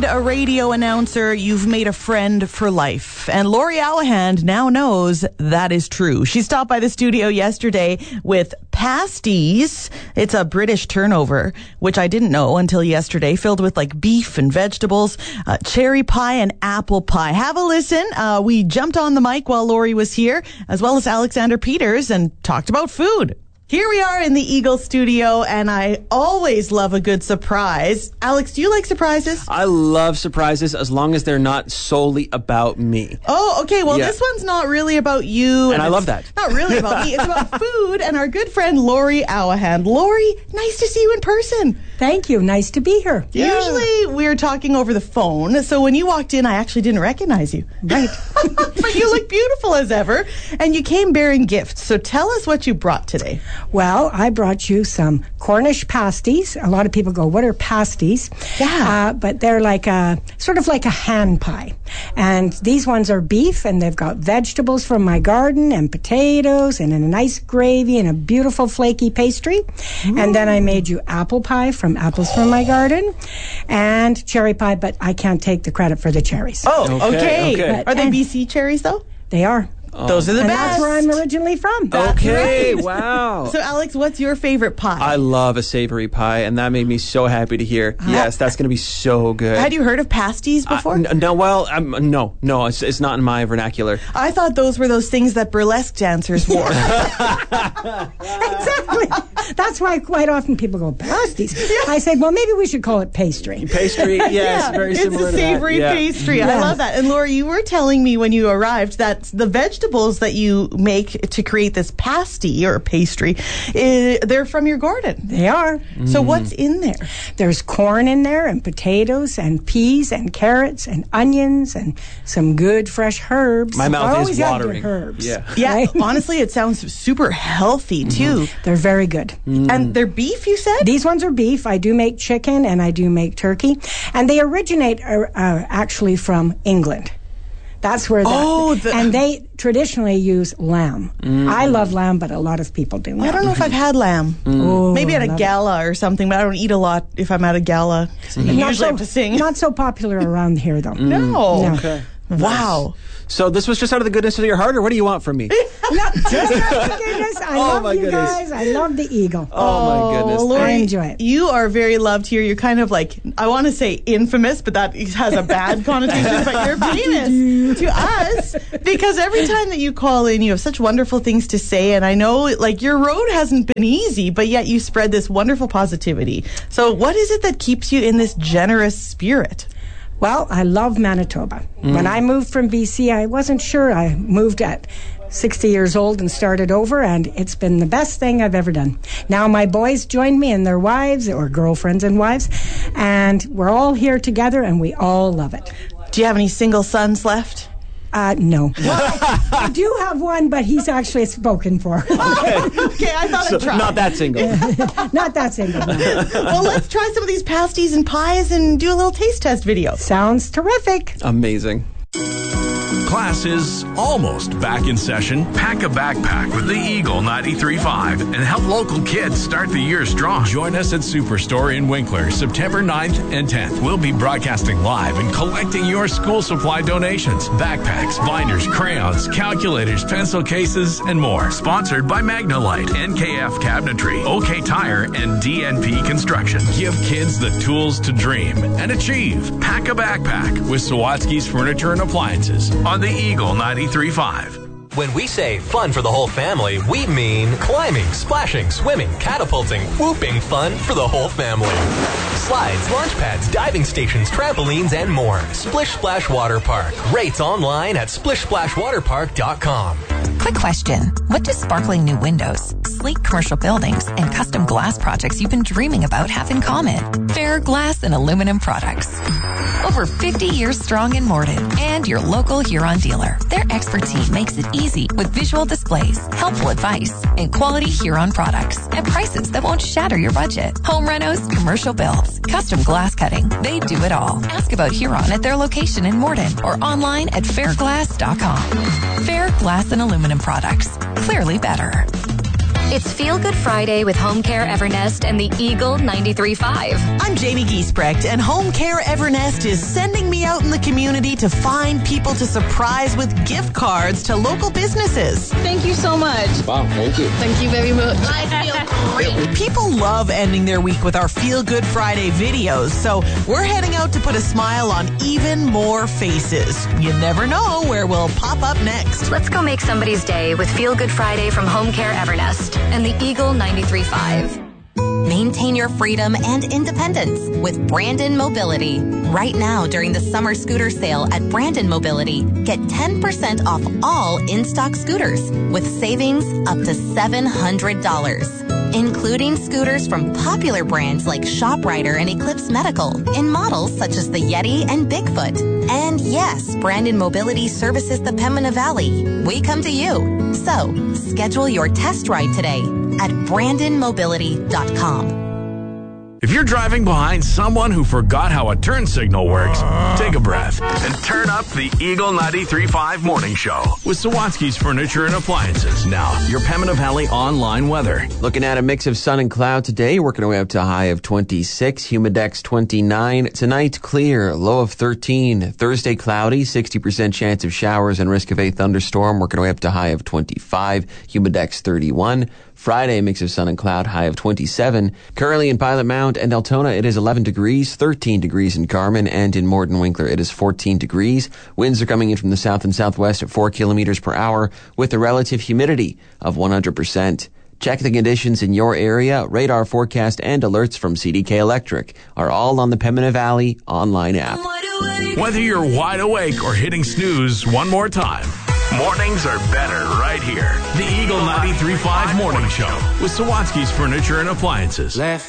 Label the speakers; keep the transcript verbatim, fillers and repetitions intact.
Speaker 1: a radio announcer, you've made a friend for life. And Lori Alahand now knows that is true. She stopped by the studio yesterday with pasties. It's a British turnover, which I didn't know until yesterday, filled with like beef and vegetables, uh, cherry pie and apple pie. Have a listen. Uh, we jumped on the mic while Lori was here, as well as Alexander Peters, and talked about food. Here we are in the Eagle studio, and I always love a good surprise. Alex, do you like surprises?
Speaker 2: I love surprises as long as they're not solely about me.
Speaker 1: Oh, okay. Well,
Speaker 2: Yeah.
Speaker 1: this one's not really about you.
Speaker 2: And I
Speaker 1: it's
Speaker 2: love that.
Speaker 1: Not really about me. It's about food and our good friend Lori Alahand. Lori, nice to see you in person.
Speaker 3: Thank you. Nice to be here.
Speaker 1: Usually we're talking over the phone, so when you walked in, I actually didn't recognize you.
Speaker 3: Right.
Speaker 1: But you look beautiful as ever, and you came bearing gifts. So tell us what you brought today.
Speaker 3: Well, I brought you some Cornish pasties. A lot of people go, what are pasties?
Speaker 1: Yeah.
Speaker 3: Uh, but they're like a, sort of like a hand pie. And these ones are beef, and they've got vegetables from my garden and potatoes and a nice gravy and a beautiful flaky pastry. Ooh. And then I made you apple pie from apples from my garden and cherry pie, but I can't take the credit for the cherries.
Speaker 1: Oh, okay.
Speaker 2: Okay, okay.
Speaker 1: But, are they B C cherries, though?
Speaker 3: They are.
Speaker 2: Oh.
Speaker 1: Those are the
Speaker 3: and
Speaker 1: best.
Speaker 3: that's where I'm originally from.
Speaker 2: Okay, wow.
Speaker 1: So, Alex, what's your favorite pie?
Speaker 2: I love a savory pie, and that made me so happy to hear. Yes, that's going to be so good.
Speaker 1: Had you heard of pasties before?
Speaker 2: Uh, n- no, well, um, no, no, it's, it's not in my vernacular.
Speaker 1: I thought those were those things that burlesque dancers wore.
Speaker 3: Exactly. That's why quite often people go, pasties. I said, well, maybe we should call it pastry.
Speaker 2: Pastry, yes,
Speaker 1: yeah,
Speaker 2: very
Speaker 1: it's
Speaker 2: similar
Speaker 1: a
Speaker 2: to that.
Speaker 1: savory
Speaker 2: Yeah.
Speaker 1: pastry. I
Speaker 3: Yes.
Speaker 1: love that. And Laura, you were telling me when you arrived that the vegetables that you make to create this pasty or pastry, uh, they're from your garden.
Speaker 3: They are.
Speaker 1: So what's in there?
Speaker 3: There's corn in there and potatoes and peas and carrots and onions and some good fresh herbs.
Speaker 2: My mouth
Speaker 3: I
Speaker 2: is
Speaker 3: always have good
Speaker 2: watering.
Speaker 3: herbs.
Speaker 2: Yeah.
Speaker 1: Yeah,
Speaker 3: Right?
Speaker 1: honestly, it sounds super healthy too.
Speaker 3: They're very good.
Speaker 1: And they're beef, you said?
Speaker 3: These ones are beef. I do make chicken and I do make turkey. And they originate uh, uh, actually from England. That's where that,
Speaker 1: Oh, the-
Speaker 3: and they traditionally use lamb. I love lamb, but a lot of people do not.
Speaker 1: I don't know if I've had lamb.
Speaker 3: Oh,
Speaker 1: Maybe at a
Speaker 3: love
Speaker 1: gala or something, but I don't eat a lot if I'm at a gala. So you
Speaker 3: Not
Speaker 1: usually
Speaker 3: so,
Speaker 1: have to sing.
Speaker 3: Not so popular around here, though.
Speaker 1: no.
Speaker 3: No.
Speaker 2: Okay.
Speaker 1: Wow.
Speaker 2: So this was just out of the goodness of your heart, or what do you want from me?
Speaker 3: No, just out of goodness. I
Speaker 2: Oh,
Speaker 3: love
Speaker 2: my
Speaker 3: you
Speaker 2: goodness.
Speaker 3: guys. I love the eagle.
Speaker 2: Oh, my goodness.
Speaker 1: Lori,
Speaker 3: I enjoy it.
Speaker 1: You are very loved here. You're kind of like, I want to say infamous, but that has a bad connotation, but you're famous to us because every time that you call in, you have such wonderful things to say. And I know like your road hasn't been easy, but yet you spread this wonderful positivity. So what is it that keeps you in this generous spirit?
Speaker 3: Well, I love Manitoba. When I moved from B C, I wasn't sure. I moved at sixty years old and started over, and it's been the best thing I've ever done. Now my boys join me and their wives, or girlfriends and wives, and we're all here together, and we all love it.
Speaker 1: Do you have any single sons left?
Speaker 3: Uh, no. I do have one, but he's actually spoken for.
Speaker 1: Okay, I thought
Speaker 2: So,
Speaker 1: I'd try.
Speaker 2: not that single.
Speaker 3: Not that single. No.
Speaker 1: Well, let's try some of these pasties and pies and do a little taste test video.
Speaker 3: Sounds terrific.
Speaker 2: Amazing.
Speaker 4: Class is almost back in session. Pack a backpack with the Eagle ninety-three point five and help local kids start the year strong. Join us at Superstore in Winkler September ninth and tenth. We'll be broadcasting live and collecting your school supply donations. Backpacks, binders, crayons, calculators, pencil cases, and more. Sponsored by Magnalite, N K F Cabinetry, OK Tire, and D N P Construction. Give kids the tools to dream and achieve. Pack a backpack with Sawatsky's Furniture and Appliances on the Eagle ninety-three point five.
Speaker 5: When we say fun for the whole family, we mean climbing, splashing, swimming, catapulting, whooping fun for the whole family. Slides, launch pads, diving stations, trampolines, and more. Splish Splash Water Park. Rates online at splish splash water park dot com.
Speaker 6: Quick question. What do sparkling new windows, sleek commercial buildings, and custom glass projects you've been dreaming about have in common? Fair Glass and Aluminum Products. Over fifty years strong in Morden and your local Huron dealer. Their expertise makes it easy with visual displays, helpful advice, and quality Huron products at prices that won't shatter your budget. Home renos, commercial builds, custom glass cutting. They do it all. Ask about Huron at their location in Morden or online at fair glass dot com. Fair Glass and Aluminum Products. Clearly better.
Speaker 7: It's Feel Good Friday with Home Care Evernest and the Eagle ninety-three point five.
Speaker 1: I'm Jamie Giesbrecht, and Home Care Evernest is sending me out in the community to find people to surprise with gift cards to local businesses.
Speaker 8: Thank you so much.
Speaker 9: Wow, thank you.
Speaker 8: Thank you very much. I feel great.
Speaker 1: People love ending their week with our Feel Good Friday videos, so we're heading out to put a smile on even more faces. You never know where we'll pop up next.
Speaker 7: Let's go make somebody's day with Feel Good Friday from Home Care Evernest and the Eagle ninety-three point five.
Speaker 6: Maintain your freedom and independence with Brandon Mobility. Right now, during the summer scooter sale at Brandon Mobility, get ten percent off all in-stock scooters with savings up to seven hundred dollars, including scooters from popular brands like ShopRider and Eclipse Medical in models such as the Yeti and Bigfoot. And yes, Brandon Mobility services the Pembina Valley. We come to you. So, schedule your test ride today at brandon mobility dot com.
Speaker 4: If you're driving behind someone who forgot how a turn signal works, take a breath and turn up the Eagle ninety-three point five Morning Show with Sawatsky's Furniture and Appliances. Now, your Pembina Valley online weather.
Speaker 2: Looking at a mix of sun and cloud today, working our way up to a high of twenty-six, humidex twenty-nine. Tonight, clear, low of thirteen. Thursday, cloudy, sixty percent chance of showers and risk of a thunderstorm, working our way up to a high of twenty-five, humidex thirty-one. Friday, mix of sun and cloud, high of twenty-seven. Currently in Pilot Mount and Altona, it is eleven degrees, thirteen degrees in Carmen, and in Morden Winkler, it is fourteen degrees. Winds are coming in from the south and southwest at four kilometers per hour with a relative humidity of one hundred percent. Check the conditions in your area. Radar forecast and alerts from C D K Electric are all on the Pembina Valley online app.
Speaker 4: Whether you're wide awake or hitting snooze one more time, mornings are better right here. The Eagle ninety-three point five Morning Show with Sawatsky's Furniture and Appliances.